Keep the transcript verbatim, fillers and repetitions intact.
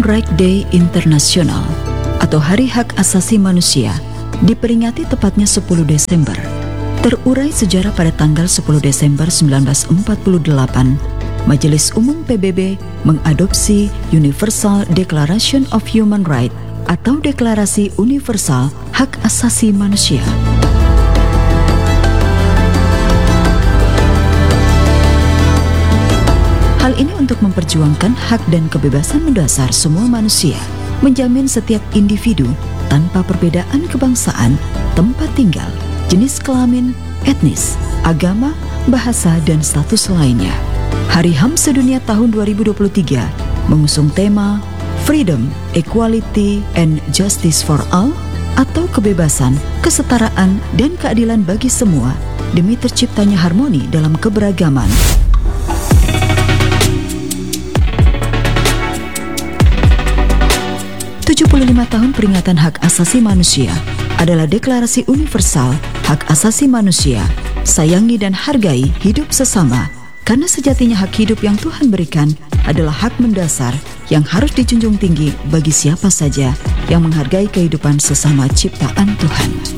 Rights Day Internasional atau Hari Hak Asasi Manusia diperingati tepatnya sepuluh Desember. Terurai sejarah pada tanggal sepuluh Desember sembilan belas empat puluh delapan, Majelis Umum P B B mengadopsi Universal Declaration of Human Rights atau Deklarasi Universal Hak Asasi Manusia. Hal ini untuk memperjuangkan hak dan kebebasan mendasar semua manusia, menjamin setiap individu tanpa perbedaan kebangsaan, tempat tinggal, jenis kelamin, etnis, agama, bahasa, dan status lainnya. Hari H A M Sedunia tahun dua ribu dua puluh tiga mengusung tema Freedom, Equality, and Justice for All atau kebebasan, kesetaraan, dan keadilan bagi semua demi terciptanya harmoni dalam keberagaman. tujuh puluh lima tahun peringatan hak asasi manusia adalah deklarasi universal hak asasi manusia. Sayangi dan hargai hidup sesama, karena sejatinya hak hidup yang Tuhan berikan adalah hak mendasar yang harus dijunjung tinggi bagi siapa saja yang menghargai kehidupan sesama ciptaan Tuhan.